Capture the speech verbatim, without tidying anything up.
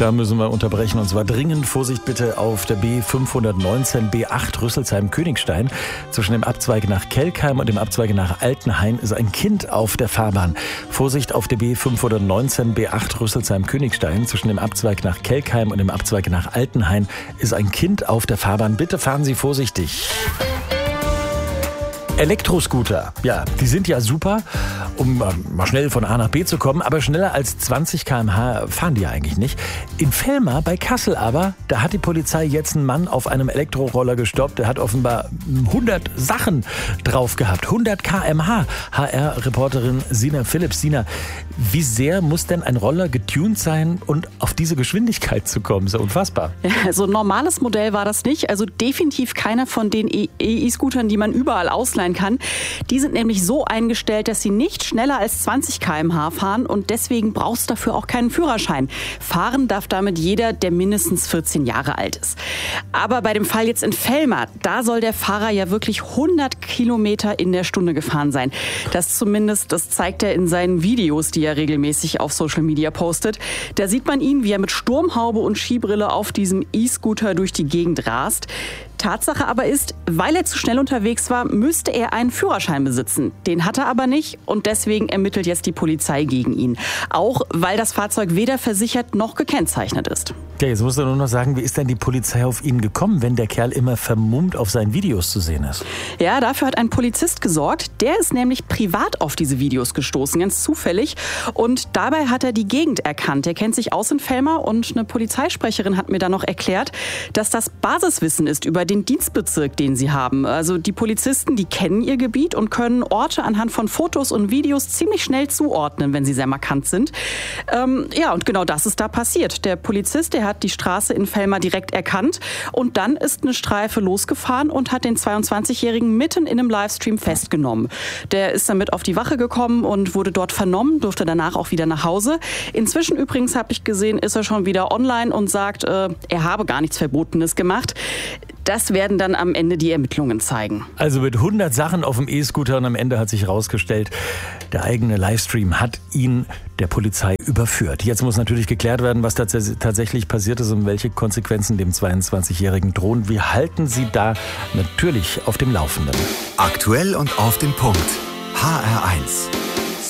Da müssen wir unterbrechen und zwar dringend. Vorsicht bitte auf der B fünfhundertneunzehn B acht Rüsselsheim-Königstein. Zwischen dem Abzweig nach Kelkheim und dem Abzweig nach Altenhain ist ein Kind auf der Fahrbahn. Vorsicht auf der B fünfhundertneunzehn B acht Rüsselsheim-Königstein. Zwischen dem Abzweig nach Kelkheim und dem Abzweig nach Altenhain ist ein Kind auf der Fahrbahn. Bitte fahren Sie vorsichtig. Elektroscooter, ja, die sind ja super, um äh, mal schnell von A nach B zu kommen, aber schneller als zwanzig Kilometer pro Stunde fahren die ja eigentlich nicht. In Velmar bei Kassel aber, da hat die Polizei jetzt einen Mann auf einem Elektroroller gestoppt, der hat offenbar hundert Sachen drauf gehabt, hundert Kilometer pro Stunde. H R-Reporterin Sina Philips. Sina, wie sehr muss denn ein Roller getuned sein, und auf diese Geschwindigkeit zu kommen? So unfassbar. Ja, also ein normales Modell war das nicht, also definitiv keiner von den E-Scootern, die man überall ausleihen kann. Die sind nämlich so eingestellt, dass sie nicht schneller als zwanzig Kilometer pro Stunde fahren und deswegen brauchst du dafür auch keinen Führerschein. Fahren darf damit jeder, der mindestens vierzehn Jahre alt ist. Aber bei dem Fall jetzt in Velmar, da soll der Fahrer ja wirklich hundert Kilometer in der Stunde gefahren sein. Das zumindest, das zeigt er in seinen Videos, die er regelmäßig auf Social Media postet. Da sieht man ihn, wie er mit Sturmhaube und Skibrille auf diesem E-Scooter durch die Gegend rast. Tatsache aber ist, weil er zu schnell unterwegs war, müsste er einen Führerschein besitzen. Den hat er aber nicht und deswegen ermittelt jetzt die Polizei gegen ihn. Auch weil das Fahrzeug weder versichert noch gekennzeichnet ist. Ja, jetzt musst du nur noch sagen, wie ist denn die Polizei auf ihn gekommen, wenn der Kerl immer vermummt auf seinen Videos zu sehen ist? Ja, dafür hat ein Polizist gesorgt. Der ist nämlich privat auf diese Videos gestoßen, ganz zufällig. Und dabei hat er die Gegend erkannt. Er kennt sich aus in Velmar und eine Polizeisprecherin hat mir dann noch erklärt, dass das Basiswissen ist über den Dienstbezirk, den sie haben. Also die Polizisten, die kennen ihr Gebiet und können Orte anhand von Fotos und Videos ziemlich schnell zuordnen, wenn sie sehr markant sind. Ähm, ja, und genau das ist da passiert. Der Polizist, der hat die Straße in Velmar direkt erkannt und dann ist eine Streife losgefahren und hat den zweiundzwanzigjährigen mitten in einem Livestream festgenommen. Der ist damit auf die Wache gekommen und wurde dort vernommen, durfte danach auch wieder nach Hause. Inzwischen übrigens, habe ich gesehen, ist er schon wieder online und sagt, äh, er habe gar nichts Verbotenes gemacht. Das werden dann am Ende die Ermittlungen zeigen. Also mit hundert Sachen auf dem E-Scooter und am Ende hat sich herausgestellt, der eigene Livestream hat ihn der Polizei überführt. Jetzt muss natürlich geklärt werden, was tats- tatsächlich passiert ist und welche Konsequenzen dem zweiundzwanzigjährigen drohen. Wir halten Sie da natürlich auf dem Laufenden. Aktuell und auf den Punkt. H R eins.